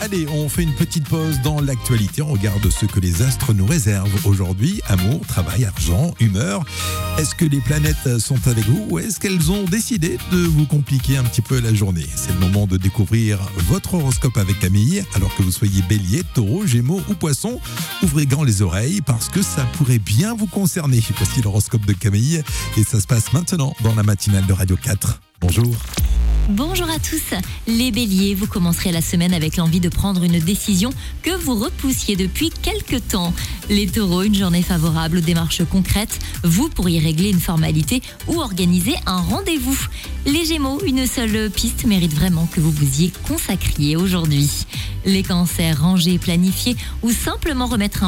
Allez, on fait une petite pause dans l'actualité. On regarde ce que les astres nous réservent aujourd'hui. Amour, travail, argent, humeur. Est-ce que les planètes sont avec vous ou est-ce qu'elles ont décidé de vous compliquer un petit peu la journée? C'est le moment de découvrir votre horoscope avec Camille. Alors que vous soyez bélier, taureau, gémeaux ou poisson, ouvrez grand les oreilles parce que ça pourrait bien vous concerner. Voici l'horoscope de Camille et ça se passe maintenant dans la matinale de Radio 4. Bonjour. Bonjour à tous, les béliers, vous commencerez la semaine avec l'envie de prendre une décision que vous repoussiez depuis quelque temps. Les taureaux, une journée favorable aux démarches concrètes, vous pourriez régler une formalité ou organiser un rendez-vous. Les gémeaux, une seule piste mérite vraiment que vous vous y consacriez aujourd'hui. Les cancers, ranger, planifier ou simplement remettre un